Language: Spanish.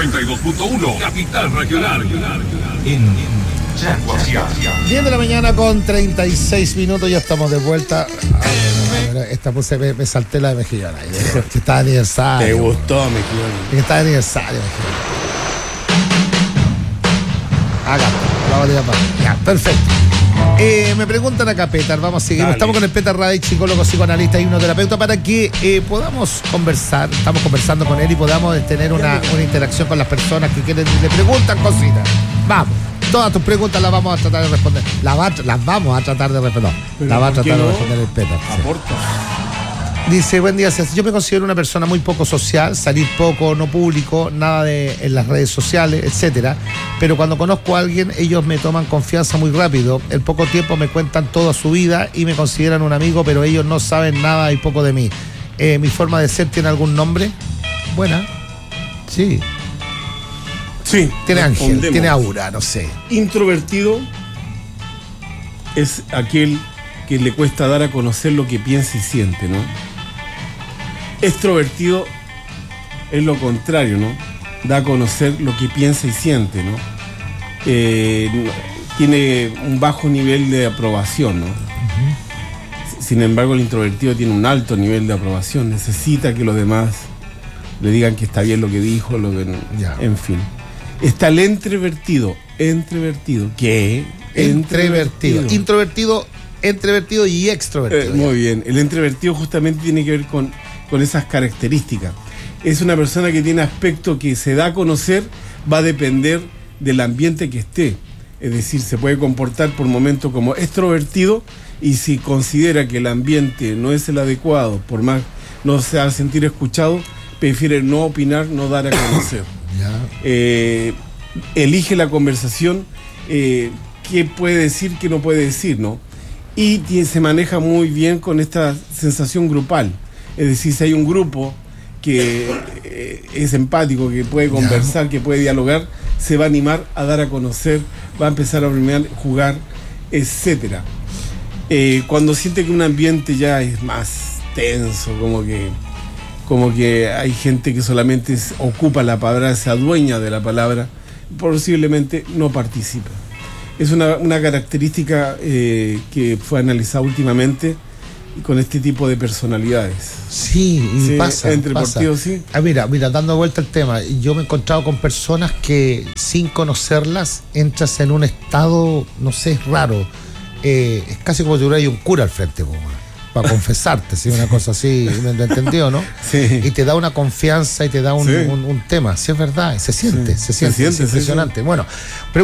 92.1, Capital Regional. En Chaguasia. 10 de la mañana con 36 minutos, ya estamos de vuelta. Esta puse, me salté la de Mejillón ahí, que está de aniversario. ¿Te gustó, Mejillón? Que está de aniversario, Mejillón. Acá, la batería para. Ya, perfecto. Me preguntan acá, Petar, vamos a seguir. Dale. Estamos con el Petar Radich, psicólogo, psicoanalista y hipnoterapeuta, para que podamos conversar. Estamos conversando con él y podamos tener una interacción con las personas que quieren, le preguntan cositas. Vamos. Todas tus preguntas las vamos a tratar de responder. Las vamos a tratar de responder. Las va a tratar de responder el Petar. Aporta. Dice, buen día, César. Yo me considero una persona muy poco social, salir poco, no público, nada en las redes sociales, etcétera. Pero cuando conozco a alguien, ellos me toman confianza muy rápido. En poco tiempo me cuentan toda su vida y me consideran un amigo, pero ellos no saben nada y poco de mí. ¿Mi forma de ser tiene algún nombre? Buena. Sí. Sí. Tiene ángel, respondemos. tiene aura, no sé. Introvertido es aquel que le cuesta dar a conocer lo que piensa y siente, ¿no? Extrovertido es lo contrario, ¿no? Da a conocer lo que piensa y siente, ¿no? Tiene un bajo nivel de aprobación, ¿no? Sin embargo, el introvertido tiene un alto nivel de aprobación. Necesita que los demás le digan que está bien lo que dijo, lo que no. Ya. En fin. Está el entrevertido. ¿Qué? Entrevertido. Introvertido y extrovertido. Muy bien. El entrevertido justamente tiene que ver con esas características. Es una persona que tiene aspecto que se da a conocer, va a depender del ambiente que esté. Es decir, se puede comportar por momentos como extrovertido y si considera que el ambiente no es el adecuado, por más no se va a sentir escuchado, prefiere no opinar, no dar a conocer. Ya. Elige la conversación, qué puede decir, qué no puede decir, ¿no? Y se maneja muy bien con esta sensación grupal. Es decir, si hay un grupo que es empático, que puede conversar, que puede dialogar, se va a animar a dar a conocer, va a empezar a bromear, jugar, etcétera. Cuando siente que un ambiente ya es más tenso, como que hay gente que solamente ocupa la palabra, se adueña de la palabra, posiblemente no participa. Es una característica que fue analizada últimamente con este tipo de personalidades. Sí, pasa. Entre pasa. partidos, sí. Mira, dando vuelta al tema, yo me he encontrado con personas que sin conocerlas entras en un estado, no sé, es raro. Es casi como si hubiera un cura al frente, para confesarte, ¿sí? Una cosa así, ¿me entendió, no? Sí. Y te da una confianza y te da un tema, sí es verdad, se siente, Sí. es impresionante. Sí. Bueno,